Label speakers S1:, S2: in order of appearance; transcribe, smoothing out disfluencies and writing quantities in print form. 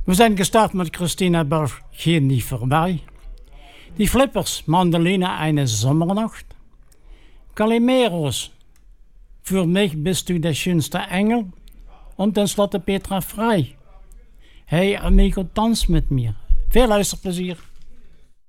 S1: We zijn gestart met Christina Berg, Geen niet voorbij. Die Flippers, Mandoline, eine Sommernacht. Calimeros, für mich bist du der schönste Engel. Und tenslotte Petra Frey. Hey amigo, dans met mir. Veel luisterplezier.